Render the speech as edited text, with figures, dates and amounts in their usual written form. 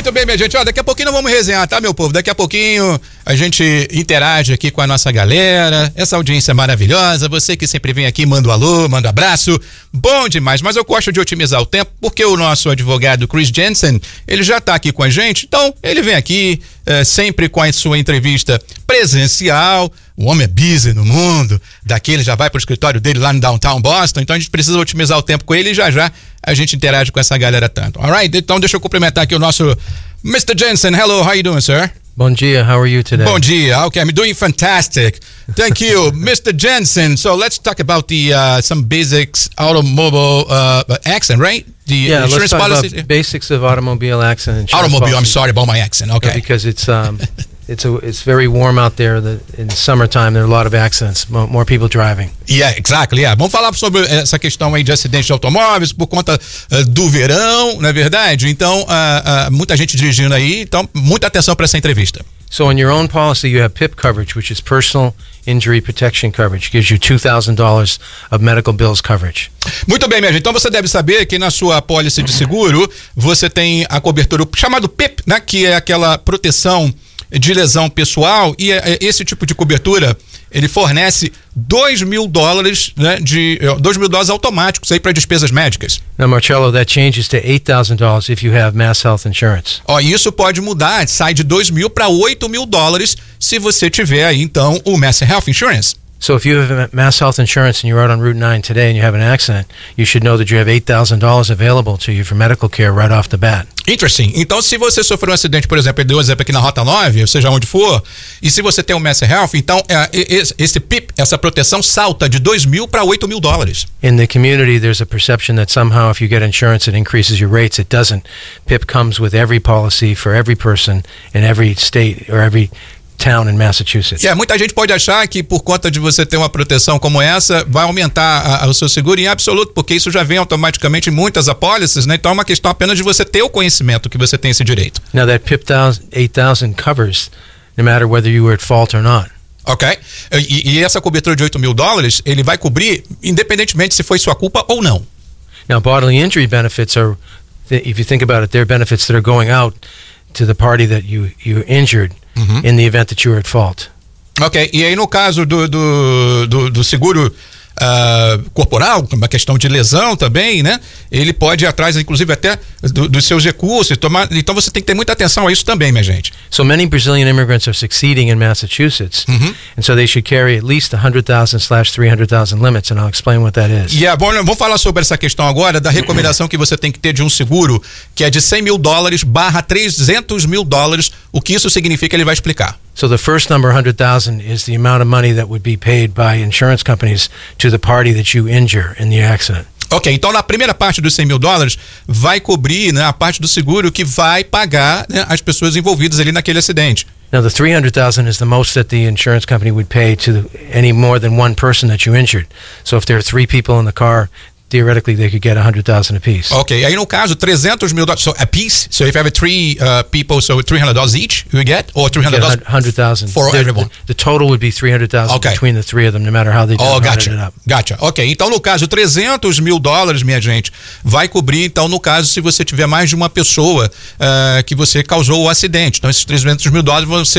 Muito bem, minha gente. Ó, daqui a pouquinho nós vamos resenhar, tá, meu povo? Daqui a pouquinho a gente interage aqui com a nossa galera. Essa audiência maravilhosa. Você que sempre vem aqui, manda um alô, manda um abraço. Bom demais, mas eu gosto de otimizar o tempo, porque o nosso advogado Chris Jensen, ele já tá aqui com a gente. Então, ele vem aqui sempre com a sua entrevista presencial. O homem é busy no mundo. Daqui ele já vai pro escritório dele lá no Downtown Boston. Então a gente precisa otimizar o tempo com ele e já a gente interage com essa galera tanto. Alright? Então deixa eu cumprimentar aqui o nosso Mr. Jensen. Hello, how are you doing, sir? Bom dia, how are you today? Bom dia. Okay, I'm doing fantastic. Thank you, Mr. Jensen. So let's talk about the some basics automobile accident, right? The insurance policy. About basics of automobile accident insurance. Automobile. Policy. I'm sorry about my accent. Okay. Because it's very warm out there. In summertime, there are a lot of accidents. More people driving. Yeah, exactly. Yeah. Vamos falar sobre essa questão aí de acidentes de automóveis por conta do verão, não é verdade? Então, muita gente dirigindo aí. Então, muita atenção para essa entrevista. So in your own policy, you have PIP coverage, which is Personal Injury Protection Coverage. It gives you $2,000 of medical bills coverage. Muito bem, minha gente. Então você deve saber que na sua pólice de seguro, você tem a cobertura chamado PIP, né? Que é aquela proteção de lesão pessoal, e esse tipo de cobertura ele fornece $2.000, né, de $2.000 automáticos aí para despesas médicas. Now, Marcello, that changes to $8,000 if you have mass health insurance. Ó, isso pode mudar, sai de $2.000 para $8.000 se você tiver aí então o Mass Health Insurance. So if you have mass health insurance and you're out on Route 9 today and you have an accident, you should know that you have $8,000 available to you for medical care right off the bat. Interesting. Então, se você sofreu um acidente, por exemplo, deu um exemplo aqui na Rota 9, ou seja, onde for, e se você tem o Mass Health, então esse PIP, essa proteção salta de $2.000 para $8.000. In the community, there's a perception that somehow if you get insurance, it increases your rates. It doesn't. PIP comes with every policy for every person in every state or every town in Massachusetts. Muita gente pode achar que por conta de você ter uma proteção como essa, vai aumentar o seu seguro em absoluto, porque isso já vem automaticamente em muitas apólices, né? Então é uma questão apenas de você ter o conhecimento que você tem esse direito. Now that PIP 8,000 covers no matter whether you were at fault or not. Ok? E essa cobertura de $8.000, ele vai cobrir independentemente se foi sua culpa ou não. Now bodily injury benefits are, if you think about it, they're benefits that are going out to the party that you injured in the event that you were at fault. Ok, e aí no caso do seguro corporal, uma questão de lesão também, né? Ele pode ir atrás, inclusive, até dos seus recursos. Então você tem que ter muita atenção a isso também, minha gente. So many Brazilian immigrants are succeeding in Massachusetts, and so they should carry at least 100,000/300,000 limits, and I'll explain what that is. Bom, vamos falar sobre essa questão agora da recomendação que você tem que ter de um seguro que é de $100.000 barra $300.000. O que isso significa, ele vai explicar. So the first number, 100,000, is the amount of money that would be paid by insurance companies to the party that you injure in the accident. Ok, então na primeira parte dos $100.000 vai cobrir, né, a parte do seguro que vai pagar, né, as pessoas envolvidas ali naquele acidente. Now the 300,000 is the most that the insurance company would pay to any more than one person that you injured. So if there are 3 people in the car, theoretically they could get 100,000 apiece. Ok, aí no caso $300.000, so a piece. So if you have 3 people, so $300 each you get, or $300 100,000 for everyone. The total would be 300,000 between the 3 of them, no matter how they divided it up. Gotcha. Ok, então no caso $300.000, minha gente, vai cobrir então no caso se você tiver mais de uma pessoa que você causou o acidente. Então esses $300.000 vão ser